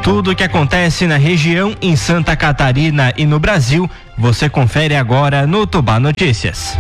Tudo o que acontece na região, em Santa Catarina e no Brasil, você confere agora no Tubá Notícias.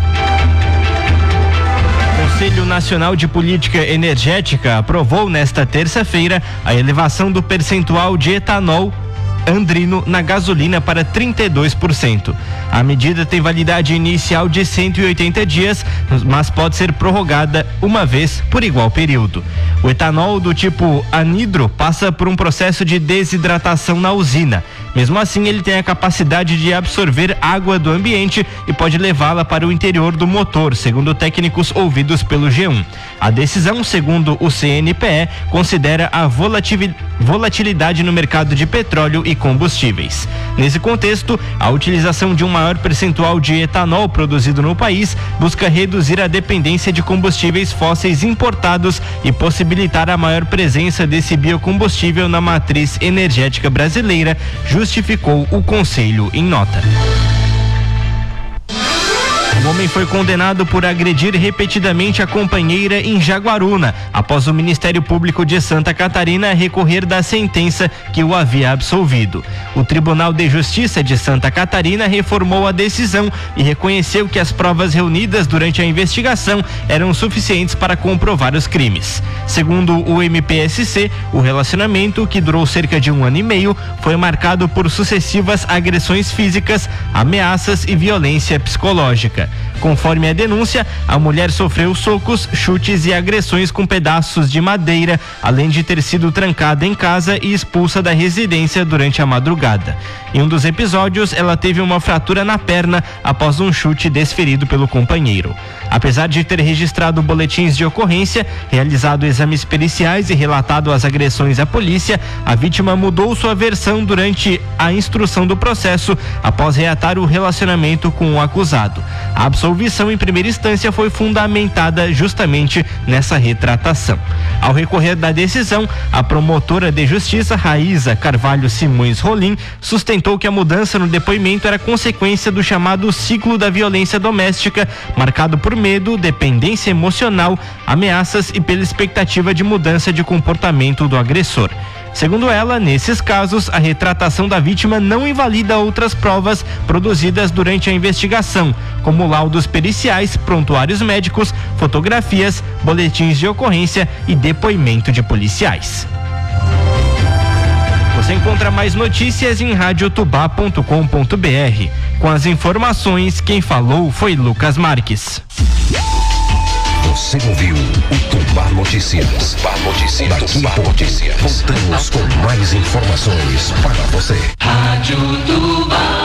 O Conselho Nacional de Política Energética aprovou nesta terça-feira a elevação do percentual de etanol andrino na gasolina para 32%. A medida tem validade inicial de 180 dias, mas pode ser prorrogada uma vez por igual período. O etanol do tipo anidro passa por um processo de desidratação na usina. Mesmo assim, ele tem a capacidade de absorver água do ambiente e pode levá-la para o interior do motor, segundo técnicos ouvidos pelo G1. A decisão, segundo o CNPE, considera a volatilidade no mercado de petróleo e combustíveis. Nesse contexto, a utilização de um maior percentual de etanol produzido no país busca reduzir a dependência de combustíveis fósseis importados e possibilitar a maior presença desse biocombustível na matriz energética brasileira, justificou o Conselho em nota. Um homem foi condenado por agredir repetidamente a companheira em Jaguaruna, após o Ministério Público de Santa Catarina recorrer da sentença que o havia absolvido. O Tribunal de Justiça de Santa Catarina reformou a decisão e reconheceu que as provas reunidas durante a investigação eram suficientes para comprovar os crimes. Segundo o MPSC, o relacionamento, que durou cerca de 1 ano e meio, foi marcado por sucessivas agressões físicas, ameaças e violência psicológica. Conforme a denúncia, a mulher sofreu socos, chutes e agressões com pedaços de madeira, além de ter sido trancada em casa e expulsa da residência durante a madrugada. Em um dos episódios, ela teve uma fratura na perna após um chute desferido pelo companheiro. Apesar de ter registrado boletins de ocorrência, realizado exames periciais e relatado as agressões à polícia, a vítima mudou sua versão durante a instrução do processo após reatar o relacionamento com o acusado. A absolvição em primeira instância foi fundamentada justamente nessa retratação. Ao recorrer da decisão, a promotora de justiça Raíza Carvalho Simões Rolim sustentou que a mudança no depoimento era consequência do chamado ciclo da violência doméstica, marcado por medo, dependência emocional, ameaças e pela expectativa de mudança de comportamento do agressor. Segundo ela, nesses casos, a retratação da vítima não invalida outras provas produzidas durante a investigação, como laudos periciais, prontuários médicos, fotografias, boletins de ocorrência e depoimento de policiais. Você encontra mais notícias em radiotubá.com.br. Com as informações, quem falou foi Lucas Marques. Você ouviu o Tubá Notícias. Daqui a pouco, voltamos com mais informações para você. Rádio Tubá.